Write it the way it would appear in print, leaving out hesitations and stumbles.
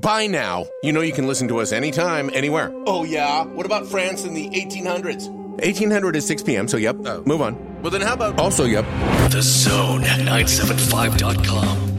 By now, you know you can listen to us anytime, anywhere. Oh, yeah? What about France in the 1800s? 1800 is 6 p.m., so yep. Oh. Move on. Well, then how about... Also, yep. The Zone at 975.com.